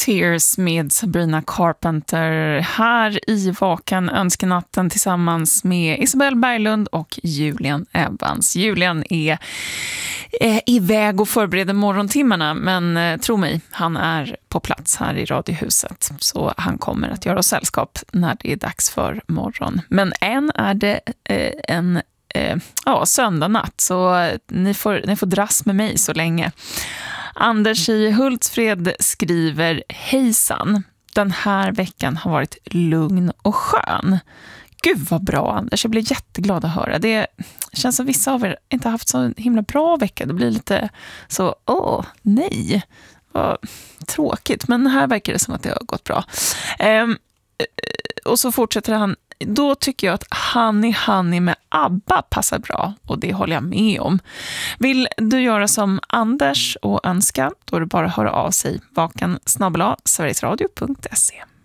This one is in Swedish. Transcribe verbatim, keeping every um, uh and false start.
Tears med Sabrina Carpenter här i Vaken önskenatten tillsammans med Isabel Berglund och Julian Evans. Julian är eh, iväg och förbereder morgontimmarna, men eh, tro mig, han är på plats här i Radiohuset, så han kommer att göra oss sällskap när det är dags för morgon. Men än är det eh, en eh, ja, söndag natt, så ni får, ni får dras med mig så länge. Anders i Hultsfred skriver: hejsan, den här veckan har varit lugn och skön. Gud vad bra, Anders, jag blir jätteglad att höra. Det känns som vissa av er inte haft så himla bra vecka. Det blir lite så, åh nej, vad tråkigt. Men här verkar det som att det har gått bra. Ehm, och så fortsätter han: då tycker jag att Honey Honey med ABBA passar bra, och det håller jag med om. Vill du göra som Anders och önska, då är det bara att höra av sig. vaken snabel-a sverigesradio punkt se.